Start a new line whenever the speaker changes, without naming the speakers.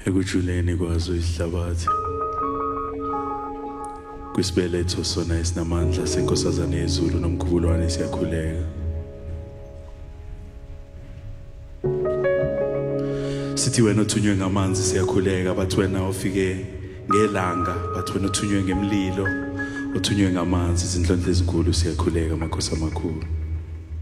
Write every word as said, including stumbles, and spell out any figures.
ekujuleni kwazo ihlabathi kwisibeletho sona esinamandla senkosazana yezulu nomkhubulwane siyakhuleka. Sithi wena othunywe ngamanzi siyakhuleka, bathi wena ofike ngelanga, bathi wena othunywe ngemlilo, othunywe ngamanzi, izindlondlo ezinkulu siyakhuleka makhosi amakhulu.